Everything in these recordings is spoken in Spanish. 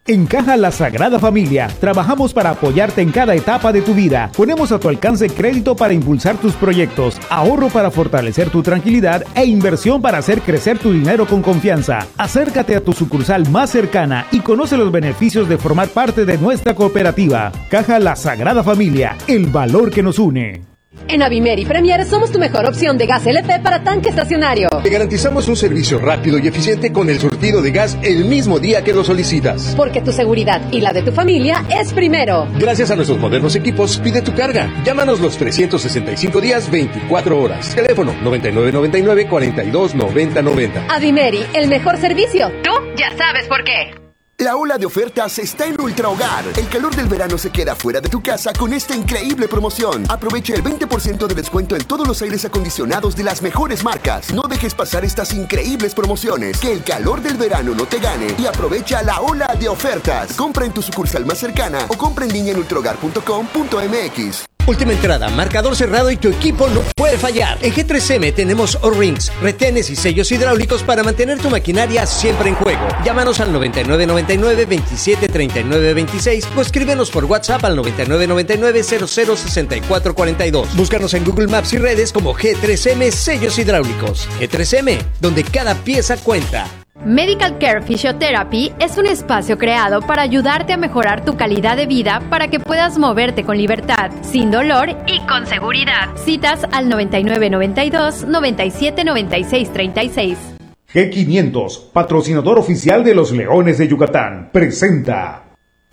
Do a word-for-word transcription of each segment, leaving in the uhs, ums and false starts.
En Caja La Sagrada Familia, trabajamos para apoyarte en cada etapa de tu vida. Ponemos a tu alcance crédito para impulsar tus proyectos, ahorro para fortalecer tu tranquilidad e inversión para hacer crecer tu dinero con confianza. Acércate a tu sucursal más cercana y conoce los beneficios de formar parte de nuestra cooperativa. Caja La Sagrada Familia, el valor que nos une. En Avimeri Premier somos tu mejor opción de gas L P para tanque estacionario. Te garantizamos un servicio rápido y eficiente con el surtido de gas el mismo día que lo solicitas. Porque tu seguridad y la de tu familia es primero. Gracias a nuestros modernos equipos, pide tu carga. Llámanos los trescientos sesenta y cinco días, veinticuatro horas. Teléfono noventa y nueve noventa y nueve, cuarenta y dos noventa noventa. Avimeri, el mejor servicio. Tú ya sabes por qué. La ola de ofertas está en Ultra Hogar. El calor del verano se queda fuera de tu casa con esta increíble promoción. Aprovecha el veinte por ciento de descuento en todos los aires acondicionados de las mejores marcas. No dejes pasar estas increíbles promociones. Que el calor del verano no te gane y aprovecha la ola de ofertas. Compra en tu sucursal más cercana o compra en línea en ultrahogar punto com punto m x. Última entrada, marcador cerrado y tu equipo no puede fallar. En G tres M tenemos O-Rings, retenes y sellos hidráulicos para mantener tu maquinaria siempre en juego. Llámanos al noventa y nueve noventa y nueve, veintisiete treinta y nueve veintiséis o escríbenos por WhatsApp al noventa y nueve noventa y nueve, cero cero sesenta y cuatro cuarenta y dos. Búscanos en Google Maps y redes como G tres M Sellos Hidráulicos. G tres M, donde cada pieza cuenta. Medical Care Physiotherapy es un espacio creado para ayudarte a mejorar tu calidad de vida para que puedas moverte con libertad, sin dolor y con seguridad. Citas al noventa y nueve noventa y dos, noventa y siete noventa y seis treinta y seis. G quinientos, patrocinador oficial de los Leones de Yucatán, presenta.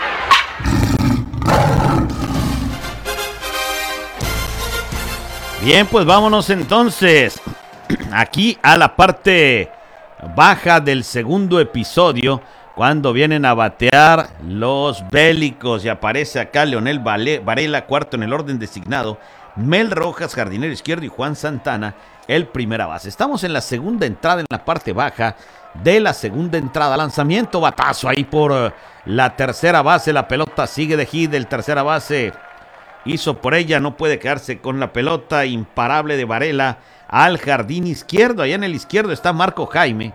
Bien, pues vámonos entonces aquí a la parte baja del segundo episodio, cuando vienen a batear los bélicos y aparece acá Leonel Varela, cuarto en el orden designado, Mel Rojas, jardinero izquierdo, y Juan Santana, el primera base. Estamos en la segunda entrada, en la parte baja de la segunda entrada. Lanzamiento, batazo ahí por la tercera base, la pelota sigue de hit, el tercera base hizo por ella, no puede quedarse con la pelota, imparable de Varela al jardín izquierdo. Allá en el izquierdo está Marco Jaime.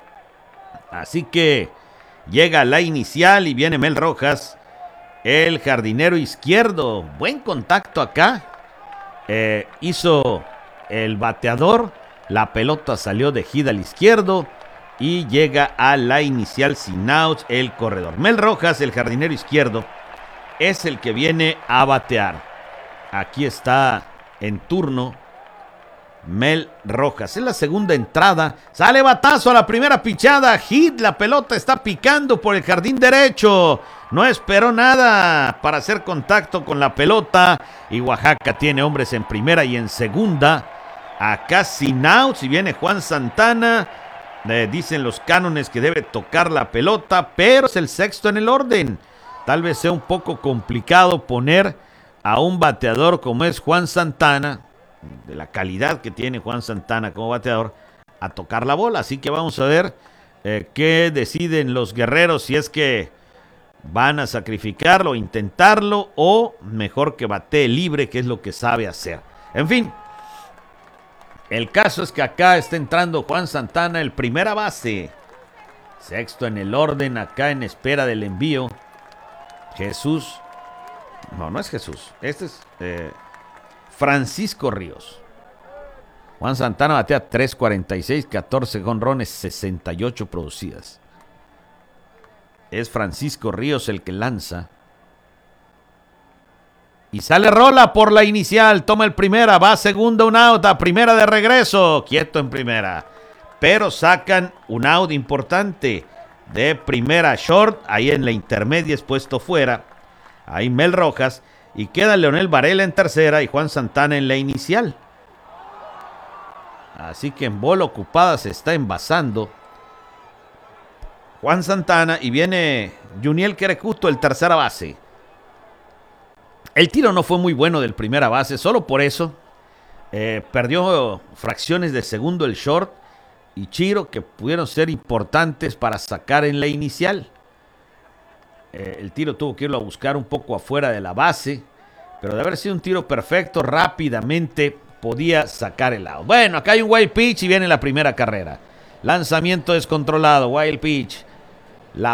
Así que llega la inicial y viene Mel Rojas, el jardinero izquierdo. Buen contacto acá. Eh, hizo el bateador. La pelota salió de hit al izquierdo y llega a la inicial sin outs el corredor. Mel Rojas, el jardinero izquierdo, es el que viene a batear. Aquí está en turno Mel Rojas. Es la segunda entrada. Sale batazo a la primera pichada. Hit, la pelota está picando por el jardín derecho. No esperó nada para hacer contacto con la pelota. Y Oaxaca tiene hombres en primera y en segunda. Acá sin outs y viene Juan Santana. Le dicen los cánones que debe tocar la pelota, pero es el sexto en el orden. Tal vez sea un poco complicado poner a un bateador como es Juan Santana, de la calidad que tiene Juan Santana como bateador, a tocar la bola. Así que vamos a ver eh, qué deciden los guerreros, si es que van a sacrificarlo, intentarlo, o mejor que batee libre, que es lo que sabe hacer. En fin, el caso es que acá está entrando Juan Santana, el primera base, sexto en el orden, acá en espera del envío. Jesús, no, no es Jesús, este es eh, Francisco Ríos. Juan Santana batea tres cuarenta y seis, catorce jonrones, sesenta y ocho producidas. Es Francisco Ríos el que lanza. Y sale rola por la inicial, toma el primera, va a segunda, un out, a primera de regreso, quieto en primera. Pero sacan un out importante. De primera short, ahí en la intermedia es puesto fuera. Ahí Mel Rojas. Y queda Leonel Varela en tercera y Juan Santana en la inicial. Así que en bola ocupada se está envasando Juan Santana. Y viene Juniel Querecuto, el tercera base. El tiro no fue muy bueno del primera base. Solo por eso eh, perdió fracciones de segundo el short y Chiro, que pudieron ser importantes para sacar en la inicial. Eh, el tiro tuvo que irlo a buscar un poco afuera de la base, pero de haber sido un tiro perfecto, rápidamente podía sacar el out. Bueno, acá hay un wild pitch y viene la primera carrera. Lanzamiento descontrolado, wild pitch.